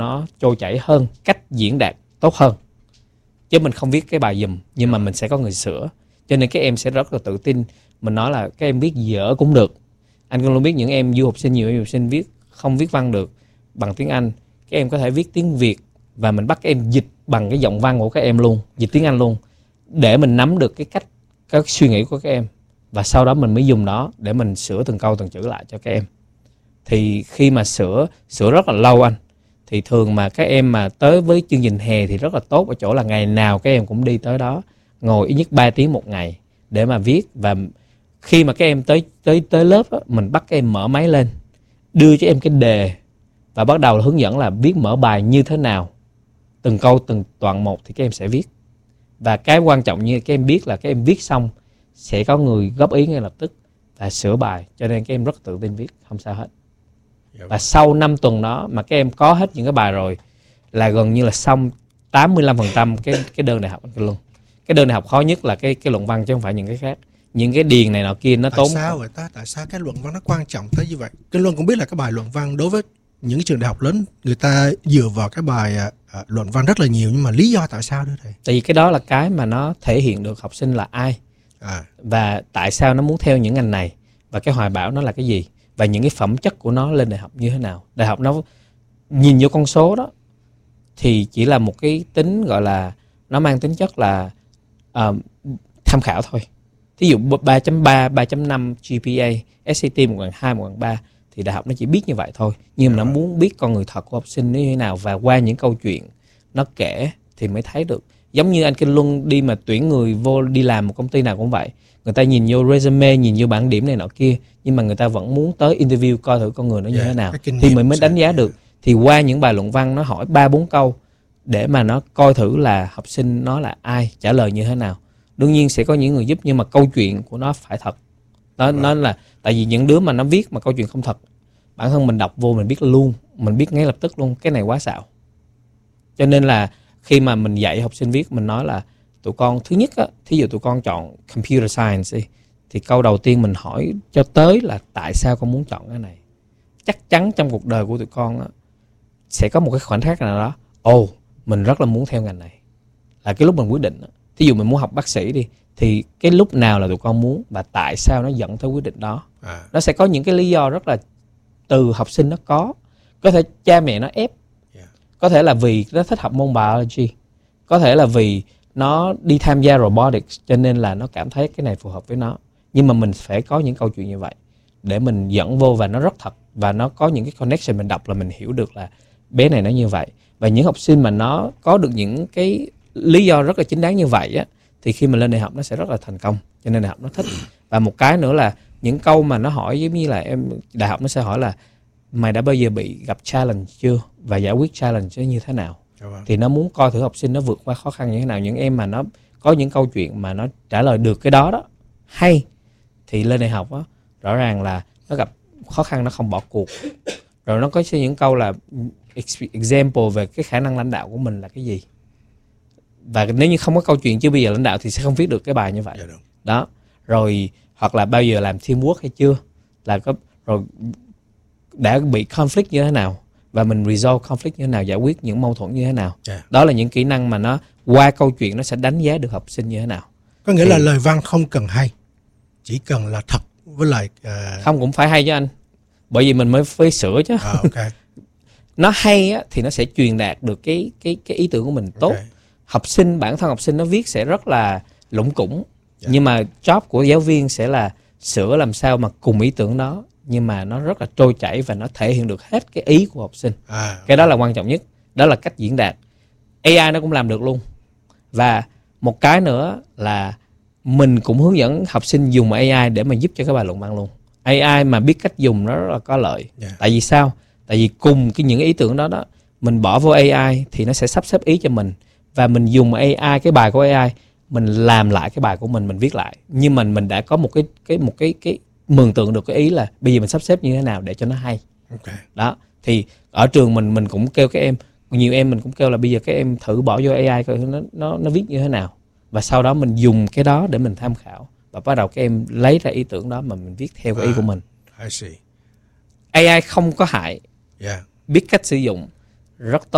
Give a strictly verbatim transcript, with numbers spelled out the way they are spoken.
nó trôi chảy hơn, cách diễn đạt tốt hơn. Chứ mình không viết cái bài giùm, nhưng mà mình sẽ có người sửa. Cho nên các em sẽ rất là tự tin. Mình nói là các em viết dở cũng được. Anh cũng luôn biết những em du học sinh, nhiều em du học sinh viết không viết văn được bằng tiếng Anh, các em có thể viết tiếng Việt và mình bắt các em dịch bằng cái giọng văn của các em luôn, dịch tiếng Anh luôn, để mình nắm được cái cách, cái suy nghĩ của các em, và sau đó mình mới dùng đó để mình sửa từng câu từng chữ lại cho các em. Thì khi mà sửa sửa rất là lâu anh, thì thường mà các em mà tới với chương trình hè thì rất là tốt ở chỗ là ngày nào các em cũng đi tới đó, ngồi ít nhất ba tiếng một ngày để mà viết. Và khi mà các em tới tới tới lớp á, mình bắt các em mở máy lên, đưa cho em cái đề và bắt đầu là hướng dẫn là viết mở bài như thế nào, từng câu từng đoạn một thì các em sẽ viết. Và cái quan trọng như các em biết là các em viết xong sẽ có người góp ý ngay lập tức và sửa bài, cho nên các em rất tự tin viết, không sao hết. Và sau năm tuần đó mà các em có hết những cái bài rồi là gần như là xong tám mươi lăm phần trăm cái cái đơn đại học anh luôn. Cái đơn đại học khó nhất là cái cái luận văn chứ không phải những cái khác. Những cái điền này nọ kia nó tại tốn. Tại sao vậy ta? Tại sao cái luận văn nó quan trọng tới như vậy? Cái Luân cũng biết là cái bài luận văn đối với những cái trường đại học lớn người ta dựa vào cái bài à, à, luận văn rất là nhiều, nhưng mà lý do tại sao nữa thầy? Tại vì cái đó là cái mà nó thể hiện được học sinh là ai à. Và tại sao nó muốn theo những ngành này, và cái hoài bão nó là cái gì, và những cái phẩm chất của nó lên đại học như thế nào. Đại học nó nhìn vô con số đó thì chỉ là một cái tính gọi là nó mang tính chất là uh, tham khảo thôi. Thí dụ ba chấm ba, ba chấm năm G P A, S A T một phần hai, một phần ba thì đại học nó chỉ biết như vậy thôi. Nhưng mà nó muốn biết con người thật của học sinh như thế nào, và qua những câu chuyện nó kể thì mới thấy được. Giống như anh Kinh Luân đi mà tuyển người vô đi làm một công ty nào cũng vậy. Người ta nhìn vô resume, nhìn vô bảng điểm này nọ kia, nhưng mà người ta vẫn muốn tới interview coi thử con người nó như yeah, thế nào thì mình mới đánh giá được. Thì qua những bài luận văn nó hỏi ba bốn câu để mà nó coi thử là học sinh nó là ai, trả lời như thế nào. Đương nhiên sẽ có những người giúp, nhưng mà câu chuyện của nó phải thật. Nó, nó là tại vì những đứa mà nó viết mà câu chuyện không thật, bản thân mình đọc vô mình biết luôn, mình biết ngay lập tức luôn cái này quá xạo. Cho nên là khi mà mình dạy học sinh viết, mình nói là tụi con thứ nhất á, thí dụ tụi con chọn computer science đi, thì câu đầu tiên mình hỏi cho tới là tại sao con muốn chọn cái này. Chắc chắn trong cuộc đời của tụi con á, sẽ có một cái khoảnh khắc nào đó, ồ, oh, mình rất là muốn theo ngành này. Là cái lúc mình quyết định á. Thí dụ mình muốn học bác sĩ đi, thì cái lúc nào là tụi con muốn và tại sao nó dẫn tới quyết định đó. À. Nó sẽ có những cái lý do rất là từ học sinh nó có. Có thể cha mẹ nó ép. Yeah. Có thể là vì nó thích học môn biology. Có thể là vì nó đi tham gia robotics cho nên là nó cảm thấy cái này phù hợp với nó. Nhưng mà mình phải có những câu chuyện như vậy để mình dẫn vô và nó rất thật. Và nó có những cái connection, mình đọc là mình hiểu được là bé này nó như vậy. Và những học sinh mà nó có được những cái lý do rất là chính đáng như vậy á, thì khi mà lên đại học nó sẽ rất là thành công. Cho nên đại học nó thích. Và một cái nữa là những câu mà nó hỏi giống như là em, đại học nó sẽ hỏi là mày đã bao giờ bị gặp challenge chưa, và giải quyết challenge như thế nào. Thì nó muốn coi thử học sinh nó vượt qua khó khăn như thế nào. Những em mà nó có những câu chuyện mà nó trả lời được cái đó đó hay, thì lên đại học á, rõ ràng là nó gặp khó khăn nó không bỏ cuộc. Rồi nó có những câu là example về cái khả năng lãnh đạo của mình là cái gì. Và nếu như không có câu chuyện chưa bây giờ lãnh đạo thì sẽ không viết được cái bài như vậy. Đó. Rồi hoặc là bao giờ làm teamwork hay chưa, là có rồi đã bị conflict như thế nào, và mình resolve conflict như thế nào, giải quyết những mâu thuẫn như thế nào. Yeah. Đó là những kỹ năng mà nó qua câu chuyện nó sẽ đánh giá được học sinh như thế nào. Có nghĩa thì, là lời văn không cần hay, chỉ cần là thật với lại uh... không cũng phải hay cho anh, bởi vì mình mới phải sửa chứ. À, okay. Nó hay á, thì nó sẽ truyền đạt được cái cái cái ý tưởng của mình tốt. Okay. Học sinh, bản thân học sinh nó viết sẽ rất là lủng củng. Yeah. Nhưng mà job của giáo viên sẽ là sửa làm sao mà cùng ý tưởng đó, nhưng mà nó rất là trôi chảy và nó thể hiện được hết cái ý của học sinh. À, cái đó là quan trọng nhất. Đó là cách diễn đạt. A I nó cũng làm được luôn. Và một cái nữa là mình cũng hướng dẫn học sinh dùng A I để mà giúp cho cái bài luận văn luôn. A I mà biết cách dùng nó rất là có lợi. Yeah. Tại vì sao? Tại vì cùng cái những ý tưởng đó đó, mình bỏ vô A I thì nó sẽ sắp xếp ý cho mình. Và mình dùng A I, cái bài của A I, mình làm lại cái bài của mình, mình viết lại. Nhưng mình mình đã có một cái cái một cái cái mường tượng được cái ý là bây giờ mình sắp xếp như thế nào để cho nó hay. Okay. Đó. Thì ở trường mình mình cũng kêu các em, nhiều em mình cũng kêu là bây giờ các em thử bỏ vô A I coi nó nó nó viết như thế nào. Và sau đó mình dùng cái đó để mình tham khảo, và bắt đầu các em lấy ra ý tưởng đó mà mình viết theo cái ý của mình. I see. A I không có hại. Yeah. Biết cách sử dụng rất tốt.